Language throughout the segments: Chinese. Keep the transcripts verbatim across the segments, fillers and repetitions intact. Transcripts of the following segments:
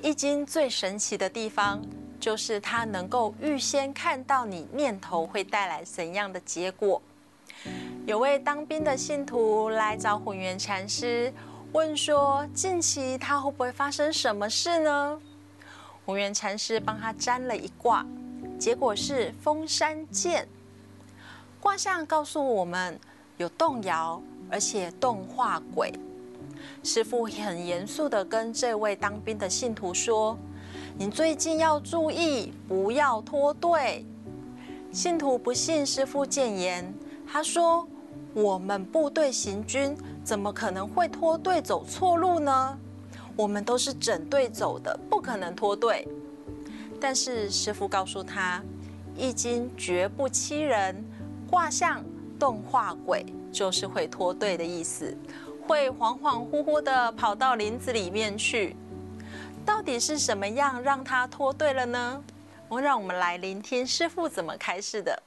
易经最神奇的地方，就是它能够预先看到你念头会带来怎样的结果。有位当兵的信徒来找混元禅师，问说近期他会不会发生什么事呢？混元禅师帮他占了一卦，结果是封山剑。卦象告诉我们有动摇，而且动化鬼。师父很严肃地跟这位当兵的信徒说：“你最近要注意，不要脱队。”信徒不信师父谏言，他说：“我们部队行军，怎么可能会脱队走错路呢？我们都是整队走的，不可能脱队。”但是师父告诉他，《易经》绝不欺人，卦象动化鬼，就是会脱队的意思，会恍恍惚惚的跑到林子里面去。到底是什么样让他脱队了呢？让我们来聆听师父怎么开示的。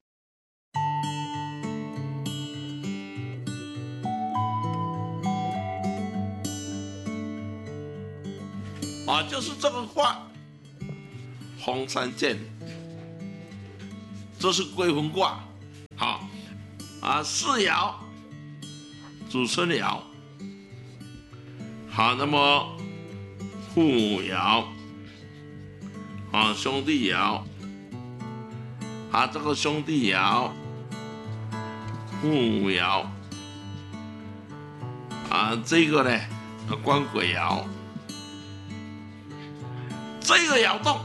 啊，就是这个卦，封山剑，这是归魂卦。好，啊，四爻，祖孙爻。好，那么父母爻，啊，兄弟爻，啊，这个兄弟爻，父母爻，啊，这个呢，官鬼爻。这个爻动，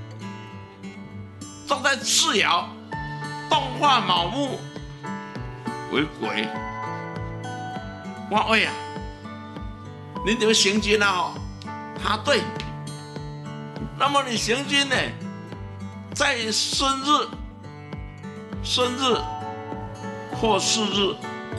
正在次爻，动化卯木为鬼。我喂呀，你怎么行军啊？哦，他对。那么你行军呢，在申日、申日或巳日、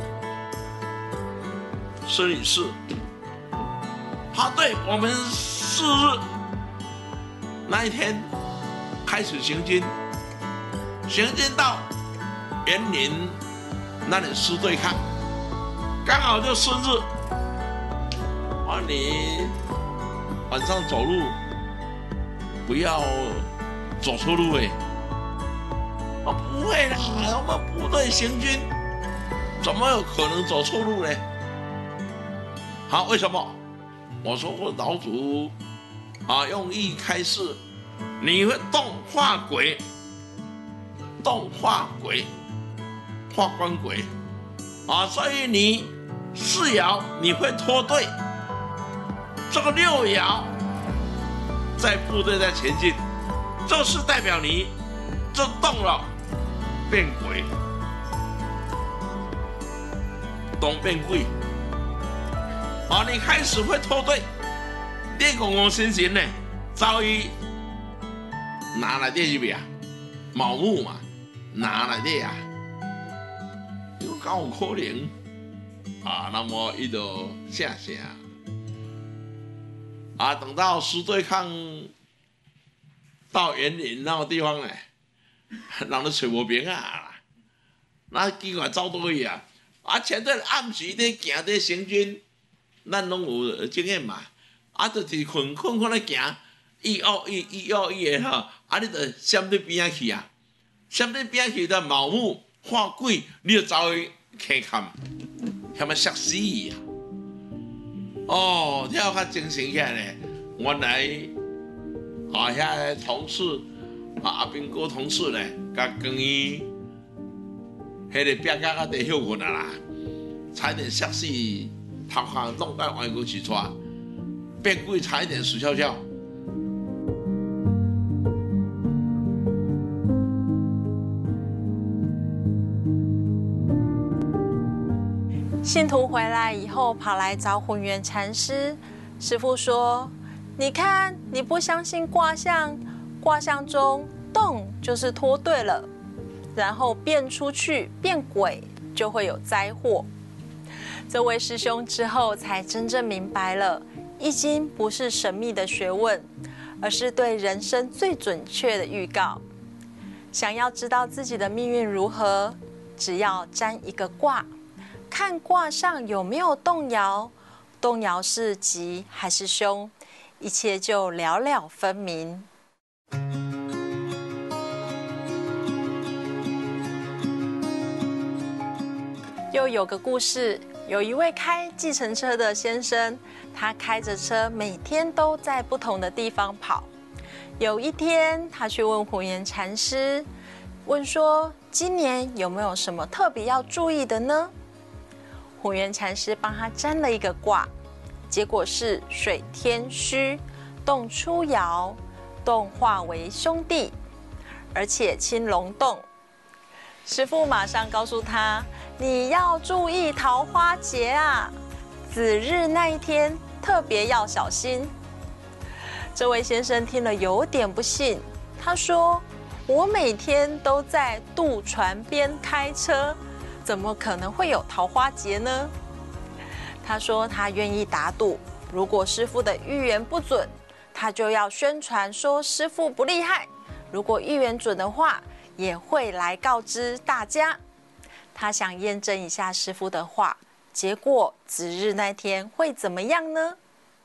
申与巳，他对我们巳日。那一天开始行军，行军到园林那里师对抗，刚好就申日。啊，你晚上走路不要走错路哎！啊，不会啦，我们部队行军怎么有可能走错路呢？好，为什么？我说过老祖。啊，用意开示，你会动化鬼，动化鬼，化官鬼，啊，所以你四爻你会脱队，这个六爻在部队在前进，这是代表你这动了，变鬼，动变鬼，啊，你开始会脱队。你公公先生呢，早已拿来底去啊，卯木嘛，拿来底啊，有敢有可能啊？那么伊就下下啊，等到师对抗到园林那个地方呢，人都找无明啊，那机关走倒去啊，啊，前阵暗时咧行咧行军，咱拢有经验嘛。啊，就是困困困咧行，伊哦伊伊哦伊的吼，啊，你着闪伫边仔去啊，闪伫边仔去，就卯木化鬼，你就走去坑坎，遐么吓死伊啊！哦，遐较精神起来咧，原来啊，遐同事啊，阿兵哥同事咧，甲讲伊，迄个壁角啊地休困啊啦，差点吓死，头壳弄到歪过去出。变贵差一点死翘翘。 信徒回来以后，跑来找混元禅师。师父说：“你看，你不相信卦象，卦象中动就是脱队了，然后变出去变鬼，就会有灾祸。”这位师兄之后才真正明白了。易经不是神秘的学问，而是对人生最准确的预告。想要知道自己的命运如何，只要占一个卦，看卦上有没有动摇，动摇是吉还是凶， 一切就了了分明。又有个故事，有一位开计程车的先生，他开着车，每天都在不同的地方跑。有一天，他去问虎岩禅师，问说：“今年有没有什么特别要注意的呢？”虎岩禅师帮他占了一个卦，结果是水天虚，动出爻，动化为兄弟，而且青龙动。师父马上告诉他：“你要注意桃花劫啊，子日那一天特别要小心。”这位先生听了有点不信，他说：“我每天都在渡船边开车，怎么可能会有桃花劫呢？”他说他愿意打赌，如果师父的预言不准，他就要宣传说师父不厉害；如果预言准的话，也会来告知大家。他想验证一下师父的话，结果子日那天会怎么样呢？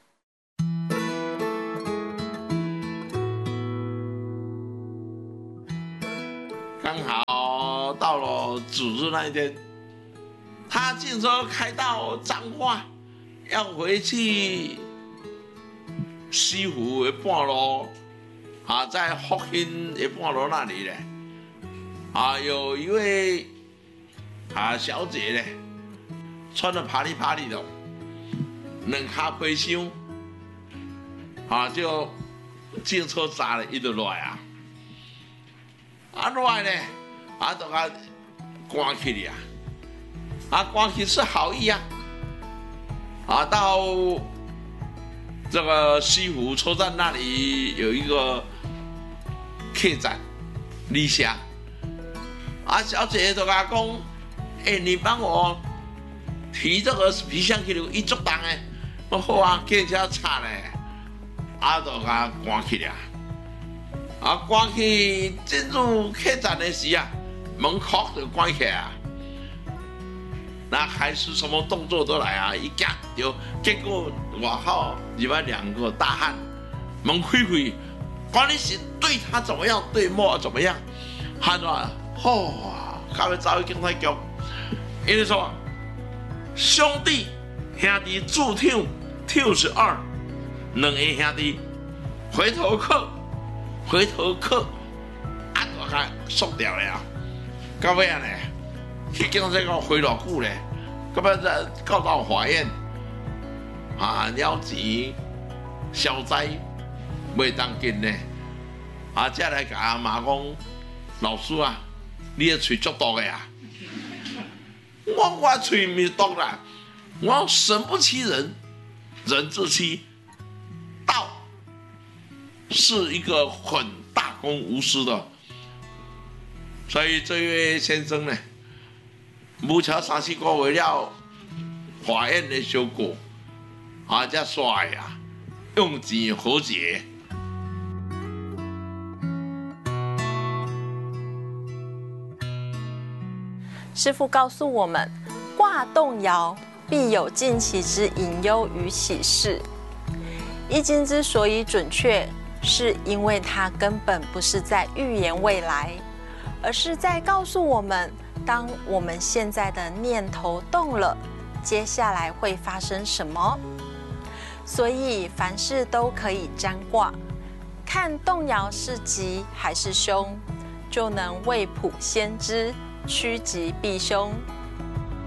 刚好到了子日那一天，他进车开到彰化，要回去西湖的半路，啊，在福兴的半路那里呢，啊，有一位啊小姐呢，穿得啪里啪里的，两脚皮箱，啊，就进车砸了一直落来啊。啊，落来呢，啊，就甲关起哩啊，啊，关起是好意啊，啊，到这个西湖车站那里有一个客栈，李霞，啊，小姐就甲讲，哎、欸，你帮我提这个皮箱去了，一足重诶，我好啊，给人家擦嘞，啊，就甲关起哩啊。啊，关去进入客栈的时啊，门口就关起来啊。那开始什么动作都来啊，一夹就结果外口入来两个大汉，门开开，管你是对他怎么样，对莫怎么样，喊话，哦，他们走去警察局，因为说兄弟兄弟住跳跳是二，两个兄弟回头客。回头客，啊，大家缩掉了，到尾啊呢，去警察局回偌久咧，到尾再告到法院，啊，了钱消灾，袂当紧呢，啊，再来甲阿妈讲，老师啊，你的嘴足毒的啊，我我嘴唔是毒啦，我神不欺人，人自欺，道。是一个很大公无私的，所以这位先生呢，无超三四个月了，法院的修果，啊，才煞呀，用钱和解。 师父告诉我们，卦动摇必有近期之隐忧与启示。易经之所以准确，是因为它根本不是在预言未来，而是在告诉我们，当我们现在的念头动了，接下来会发生什么。所以凡事都可以占卦，看动摇是吉还是凶，就能未卜先知，趋吉避凶。